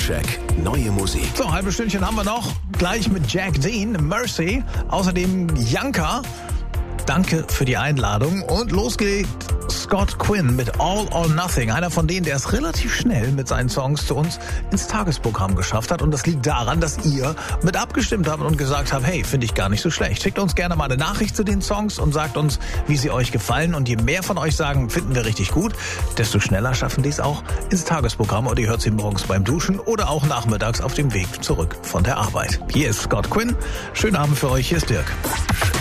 Musikcheck. Neue Musik. So, halbe Stündchen haben wir noch. Gleich mit Jack Dean, Mercy. Außerdem Janka. Danke für die Einladung. Und los geht's. Scott Quinn mit All or Nothing. Einer von denen, der es relativ schnell mit seinen Songs zu uns ins Tagesprogramm geschafft hat. Und das liegt daran, dass ihr mit abgestimmt habt und gesagt habt, hey, finde ich gar nicht so schlecht. Schickt uns gerne mal eine Nachricht zu den Songs und sagt uns, wie sie euch gefallen. Und je mehr von euch sagen, finden wir richtig gut, desto schneller schaffen die es auch ins Tagesprogramm. Und ihr hört sie morgens beim Duschen oder auch nachmittags auf dem Weg zurück von der Arbeit. Hier ist Scott Quinn. Schönen Abend für euch. Hier ist Dirk.